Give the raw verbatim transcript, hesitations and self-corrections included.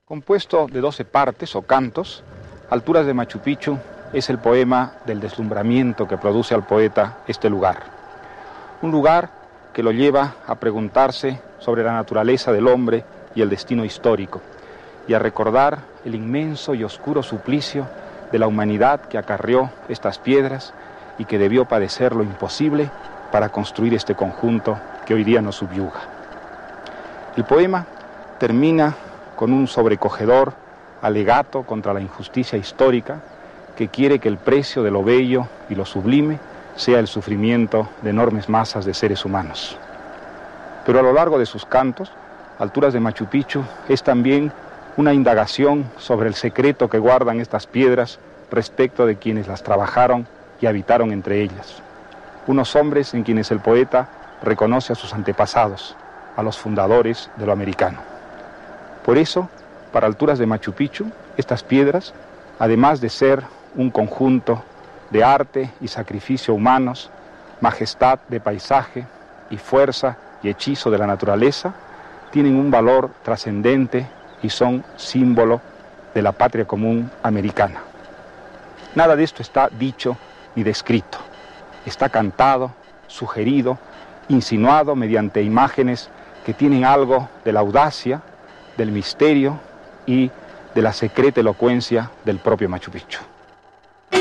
Compuesto de doce partes o cantos, Alturas de Machu Picchu es el poema del deslumbramiento que produce al poeta este lugar. Un lugar que lo lleva a preguntarse sobre la naturaleza del hombre y el destino histórico, y a recordar el inmenso y oscuro suplicio de la humanidad que acarreó estas piedras y que debió padecer lo imposible para construir este conjunto que hoy día nos subyuga. El poema termina con un sobrecogedor alegato contra la injusticia histórica que quiere que el precio de lo bello y lo sublime sea el sufrimiento de enormes masas de seres humanos. Pero a lo largo de sus cantos, Alturas de Machu Picchu es también una indagación sobre el secreto que guardan estas piedras respecto de quienes las trabajaron y habitaron entre ellas. Unos hombres en quienes el poeta reconoce a sus antepasados, a los fundadores de lo americano. Por eso, para Alturas de Machu Picchu, estas piedras, además de ser un conjunto de arte y sacrificio humanos, majestad de paisaje y fuerza y hechizo de la naturaleza, tienen un valor trascendente y son símbolo de la patria común americana. Nada de esto está dicho ni descrito. Está cantado, sugerido, insinuado mediante imágenes que tienen algo de la audacia, del misterio y de la secreta elocuencia del propio Machu Picchu.